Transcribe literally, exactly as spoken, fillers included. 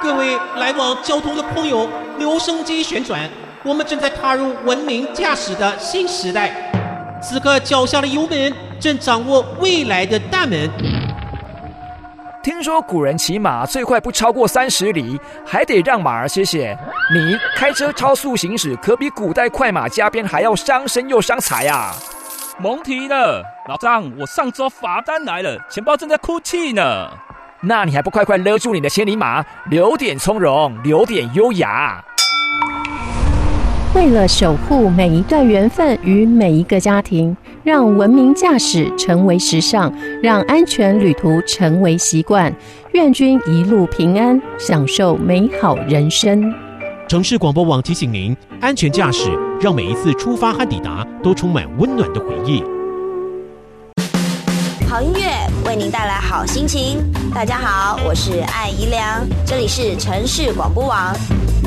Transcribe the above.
各位来往交通的朋友，留声机旋转，我们正在踏入文明驾驶的新时代。此刻脚下的油门正掌握未来的大门。 听说古人骑马最快不超过三十里，还得让马儿歇歇。你开车超速行驶，可比古代快马加鞭还要伤身又伤财啊！ 甭提了，老张，我上周罚单来了，钱包正在哭泣呢。 那你还不快快勒住你的千里马，留点从容，留点优雅。 为了守护每一段缘分与每一个家庭，让文明驾驶成为时尚，让安全旅途成为习惯。愿君一路平安，享受美好人生。 城市广播网提醒您：安全驾驶，让每一次出发和抵达都充满温暖的回忆。 好音乐为您带来好心情。大家好，我是艾怡良，这里是城市广播网。